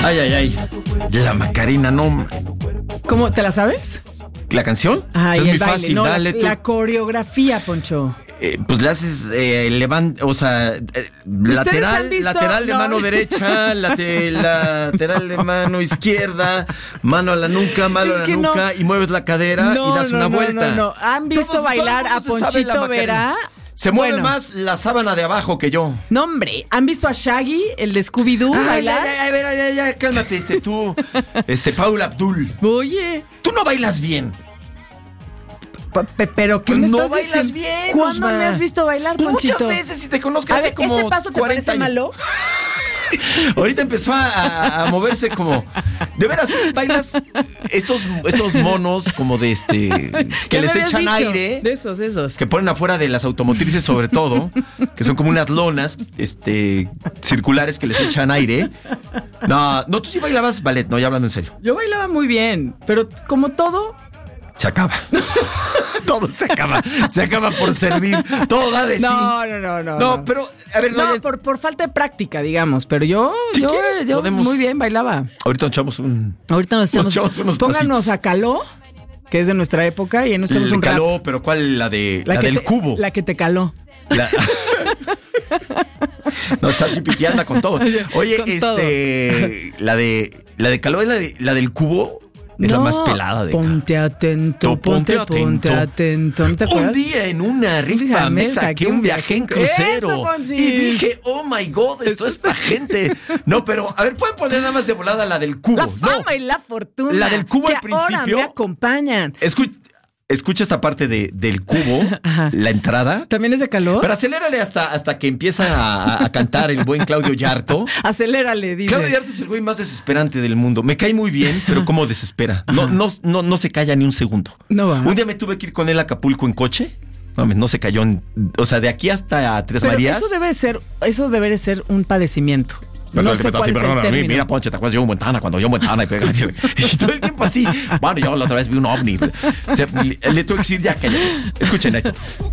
Ay, ay, ay. La Macarena, no. ¿Cómo? ¿Te la sabes? ¿La canción? Ay, es el muy baile. fácil, No, dale tú. la coreografía, Poncho. Pues le haces o sea, lateral de No. mano derecha, lateral de mano izquierda, mano a la nuca, mano Es a que la nuca, y mueves la cadera y das una vuelta. No. ¿Han visto bailar a Ponchito Vera? Se mueve más la sábana de abajo que yo. No, hombre. ¿Han visto a Shaggy, el de Scooby-Doo, bailar? Ay, cálmate, tú, Paula Abdul. Oye. Tú no bailas bien. Pero ¿qué me no estás bailas diciendo? bien. ¿Cuándo Osma? me has visto bailar, Pues Ponchito? muchas veces, si te conozco A hace ver, como ¿este paso te 40 parece años. malo? Ahorita empezó a moverse como... De veras, bailas estos monos como de que les echan aire. De esos. Que ponen afuera de las automotrices sobre todo, que son como unas lonas circulares que les echan aire. No, tú sí bailabas ballet, no, ya hablando en serio. Yo bailaba muy bien, pero como todo... Se acaba. Todo se acaba. Se acaba por servir. Todo da de sí. No. No, pero, a ver, no, por falta de práctica, digamos. Pero yo podemos... muy bien bailaba. Ahorita nos echamos unos Pónganos pasitos. a Caló, que es de nuestra época, y ahí nos echamos un rap. Caló, pero ¿cuál? La del cubo. La que te caló. No, ChatGPT anda con todo. Oye, Con todo. La de Caló es la del cubo. Es la más pelada de acá. Ponte atento. ¿No te acuerdas? Un día en una rifa me saqué un viaje en crucero. Eso, y dije, oh my God, esto es para gente. No, pero, a ver, pueden poner nada más de volada la del cubo. La fama y la fortuna. La del cubo que al principio. ahora me acompañan. Escucha esta parte del cubo, la entrada. ¿También es de Caló? Pero acelérale hasta que empieza a cantar el buen Claudio Yarto. Acelérale, dice. Claudio Yarto es el güey más desesperante del mundo. Me cae muy bien, pero cómo desespera. No se calla ni un segundo. No va. Un día me tuve que ir con él a Acapulco en coche. No se cayó. O sea, de aquí hasta Tres Marías. Eso debe de ser un padecimiento. No sé cuál es el término. Mira, Ponche, ¿te acuerdas de Joe Montana? Cuando Joe Montana y todo el tiempo así. Bueno, yo la otra vez vi un ovni. O sea, le tuve que decir ya, cállate. Escuchen esto.